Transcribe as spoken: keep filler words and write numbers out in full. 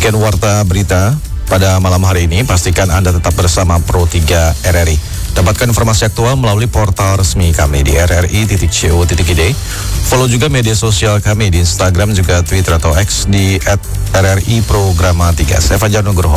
Demikian warta berita pada malam hari ini. Pastikan Anda tetap bersama Pro tiga R R I. Dapatkan informasi aktual melalui portal resmi kami di r r i titik co titik i d. Follow juga media sosial kami di Instagram juga Twitter atau X di et r r i programa tiga. Saya Fajar Nugroho.